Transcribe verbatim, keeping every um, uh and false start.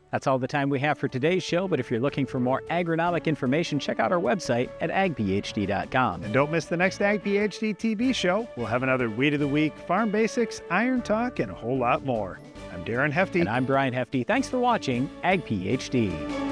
That's all the time we have for today's show, but if you're looking for more agronomic information, check out our website at ag p h d dot com. And don't miss the next Ag PhD T V show. We'll have another Weed of the Week, Farm Basics, Iron Talk, and a whole lot more. I'm Darren Hefty. And I'm Brian Hefty. Thanks for watching Ag PhD.